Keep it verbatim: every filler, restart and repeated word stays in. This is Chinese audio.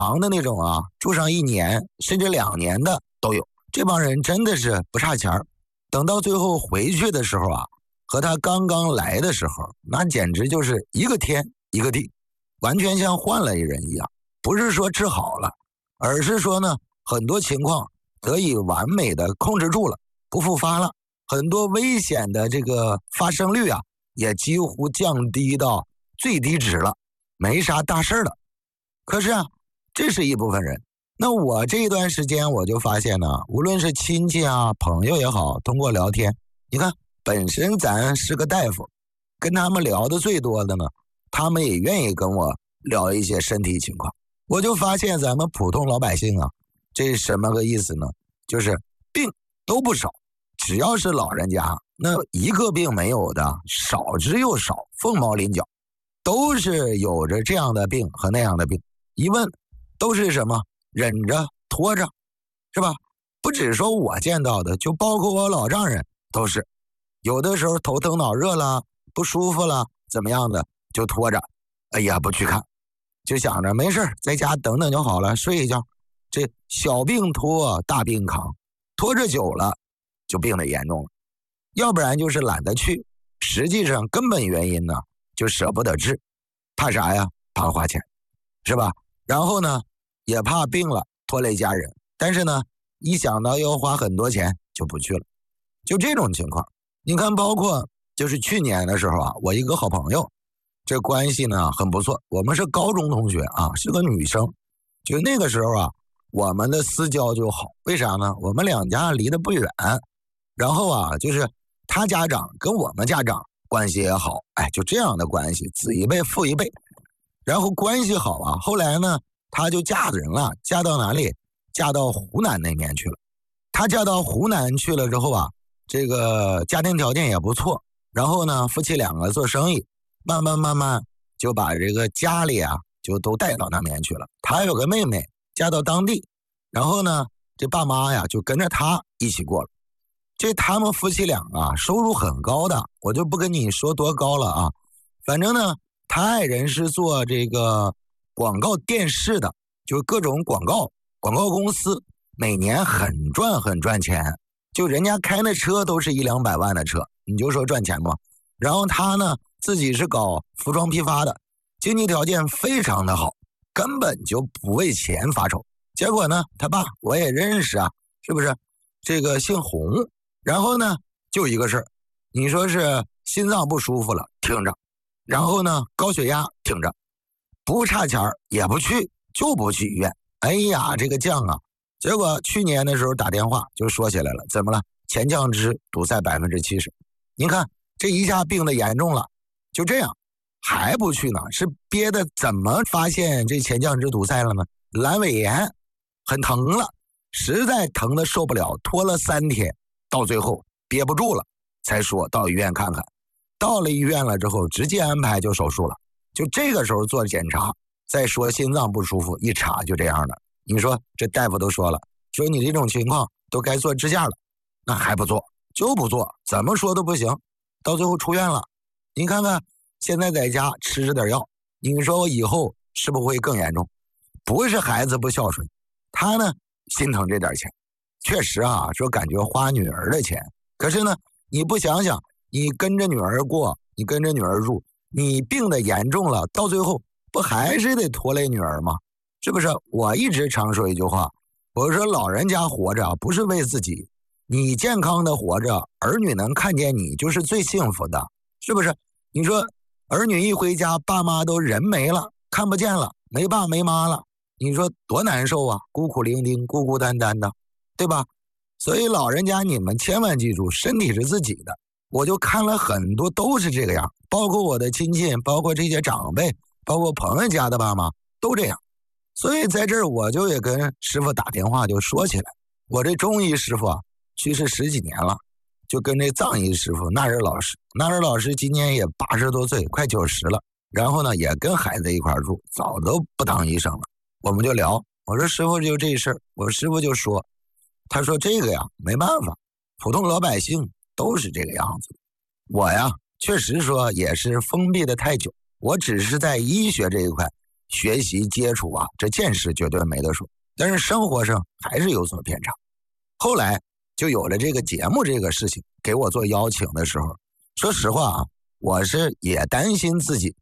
长的那种啊，住上一年甚至两年的都有。这帮人真的是不差钱儿。等到最后回去的时候啊，和他刚刚来的时候，那简直就是一个天一个地，完全像换了一人一样。不是说治好了，而是说呢，很多情况得以完美的控制住了，不复发了。很多危险的这个发生率啊，也几乎降低到最低值了，没啥大事了。可是啊，这是一部分人。那我这一段时间我就发现呢，无论是亲戚啊、朋友也好，通过聊天，你看本身咱是个大夫，跟他们聊的最多的呢，他们也愿意跟我聊一些身体情况。我就发现咱们普通老百姓啊，这是什么个意思呢？就是病都不少，只要是老人家，那一个病没有的少之又少，凤毛麟角，都是有着这样的病和那样的病。一问都是什么？忍着拖着，是吧？不只说我见到的，就包括我老丈人都是，有的时候头疼脑热了，不舒服了，怎么样的就拖着，哎呀不去看，就想着没事在家等等就好了，睡一觉。这小病拖大病扛，拖着久了就病得严重了。要不然就是懒得去，实际上根本原因呢就舍不得治，怕啥呀？怕花钱，是吧？然后呢也怕病了拖累家人，但是呢一想到要花很多钱就不去了，就这种情况。你看包括就是去年的时候啊，我一个好朋友，这关系呢很不错，我们是高中同学啊，是个女生。就那个时候啊，我们的私交就好，为啥呢？我们两家离得不远，然后啊就是他家长跟我们家长关系也好，哎，就这样的关系，子一辈父一辈，然后关系好啊。后来呢他就嫁人了，嫁到哪里？嫁到湖南那边去了。他嫁到湖南去了之后啊，这个家庭条件也不错，然后呢夫妻两个做生意，慢慢慢慢就把这个家里啊就都带到那边去了。他有个妹妹嫁到当地，然后呢这爸妈呀就跟着他一起过了。这他们夫妻俩啊收入很高的，我就不跟你说多高了啊。反正呢他爱人是做这个广告电视的，就各种广告广告公司，每年很赚很赚钱，就人家开那车都是一两百万的车，你就说赚钱吗？然后他呢自己是搞服装批发的，经济条件非常的好，根本就不为钱发愁。结果呢他爸我也认识啊，是不是？这个姓洪，然后呢就一个事儿，你说是心脏不舒服了听着，然后呢高血压听着，不差钱也不去，就不去医院。哎呀这个犟啊，结果去年的时候打电话就说起来了，怎么了？前降支堵塞 百分之七十。 您看这一下病得严重了，就这样还不去呢？是憋的怎么发现这前降支堵塞了呢？阑尾炎很疼了，实在疼得受不了，拖了三天，到最后憋不住了才说到医院看看。到了医院了之后直接安排就手术了，就这个时候做检查，再说心脏不舒服，一查就这样的。你说这大夫都说了，说你这种情况都该做支架了，那还不做？就不做，怎么说都不行。到最后出院了，您看看现在在家吃着点药，你说我以后是不是会更严重？不是孩子不孝顺，他呢心疼这点钱，确实啊，说感觉花女儿的钱，可是呢你不想想，你跟着女儿过，你跟着女儿住，你病得严重了，到最后不还是得拖累女儿吗？是不是？我一直常说一句话，我说老人家活着不是为自己，你健康的活着，儿女能看见你就是最幸福的，是不是？你说儿女一回家，爸妈都人没了，看不见了，没爸没妈了，你说多难受啊，孤苦伶仃，孤孤单单的，对吧？所以老人家你们千万记住，身体是自己的。我就看了很多都是这个样，包括我的亲戚，包括这些长辈，包括朋友家的爸妈都这样。所以在这儿我就也跟师傅打电话就说起来，我这中医师傅啊去世十几年了，就跟这藏医师傅纳日老师，纳日老师今年也八十多岁，快九十了，然后呢也跟孩子一块住，早都不当医生了。我们就聊，我说师傅就这事儿，我师傅就说，他说这个呀没办法，普通老百姓都是这个样子。我呀确实说也是封闭的太久，我只是在医学这一块学习接触啊，这见识绝对没得说，但是生活上还是有所偏差。后来就有了这个节目这个事情，给我做邀请的时候，说实话啊，我是也担心自己